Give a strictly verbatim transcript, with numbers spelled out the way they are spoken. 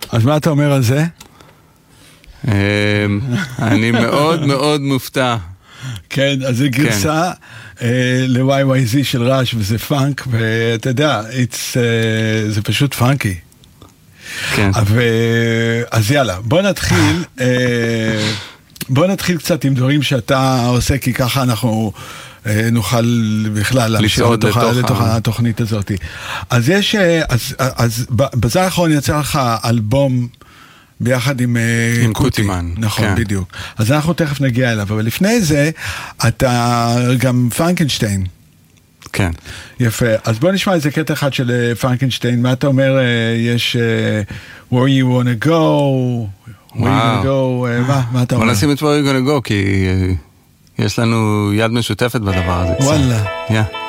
אז מה אתה אומר על זה? אני מאוד מאוד מופתע. כן, אז זה גרסה ל-וואי וואי זי של רעש, וזה פאנק, ואתה יודע, זה פשוט פאנקי. כן. אז יאללה, בוא נתחיל, בוא נתחיל קצת עם דברים שאתה עושה, כי ככה אנחנו נוכל בכלל להמשיך לתוך התוכנית הזאת. אז יש, אז בזמן האחרון יצא לך אלבום ביחד עם, עם קוטי. קוטימן. נכון, כן. בדיוק. אז אנחנו תכף נגיע אליו, אבל לפני זה, אתה גם פרנקנשטיין. כן. יפה. אז בוא נשמע איזה קטע אחד של פרנקנשטיין. מה אתה אומר? יש uh, Where You Wanna Go, Where You Wanna Go, uh, מה, מה אתה אומר? בוא נשים את Where You Wanna Go, כי uh, יש לנו יד משותפת בדבר הזה. וואלה. Yeah.